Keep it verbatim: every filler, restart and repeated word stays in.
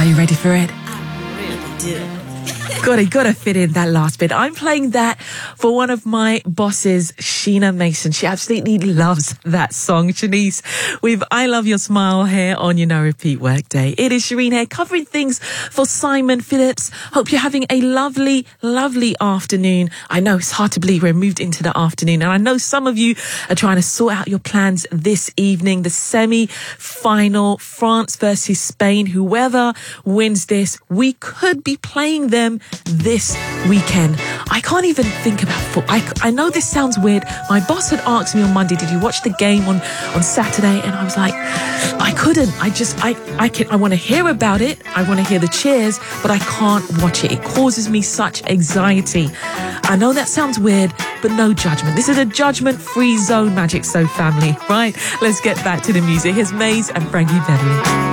Are you ready for it? I really do. Gotta, gotta fit in that last bit. I'm playing that for one of my bosses, Sheena Mason. She absolutely loves that song, Shanice, with I Love Your Smile here on You Know Repeat Workday. It is Shireen here covering things for Simon Phillips. Hope you're having a lovely, lovely afternoon. I know it's hard to believe we're moved into the afternoon, and I know some of you are trying to sort out your plans this evening. The semi-final, France versus Spain. Whoever wins this, we could be playing them this weekend. I can't even think about football. I, I know this sounds weird. My boss had asked me on Monday, did you watch the game on, on Saturday? And I was like, I couldn't. I just, I, I can, I want to hear about it. I want to hear the cheers, but I can't watch it. It causes me such anxiety. I know that sounds weird, but no judgment. This is a judgment-free zone, Magic So family, right? Let's get back to the music. Here's Maze and Frankie Beverly.